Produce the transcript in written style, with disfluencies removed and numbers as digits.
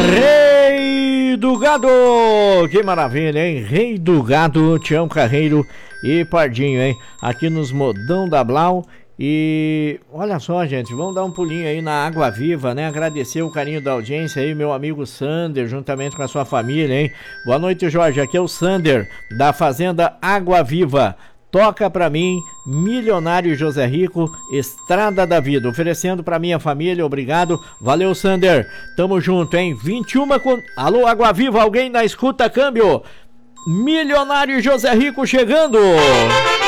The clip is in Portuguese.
Rei do Gado! Que maravilha, hein? Rei do Gado, Tião Carreiro e Pardinho, hein? Aqui nos Modão da Blau. E olha só, gente, vamos dar um pulinho aí na Água Viva, né? Agradecer o carinho da audiência aí, meu amigo Sander, juntamente com a sua família, hein? Boa noite, Jorge. Aqui é o Sander, da Fazenda Água Viva. Toca pra mim, Milionário José Rico, Estrada da Vida, oferecendo pra minha família, obrigado, valeu Sander, tamo junto, hein, 21 com... Alô, Água Viva, alguém na escuta, câmbio, Milionário José Rico chegando!